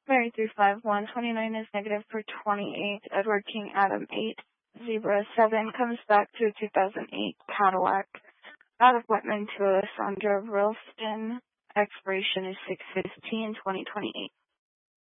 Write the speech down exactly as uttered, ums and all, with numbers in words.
Mary three five one, twenty-nine is negative for twenty-eight. Edward King Adam eight zero seven comes back to a two thousand eight Cadillac. Out of Whitman to Alessandra Ralston. Expiration is six fifteen twenty twenty-eight.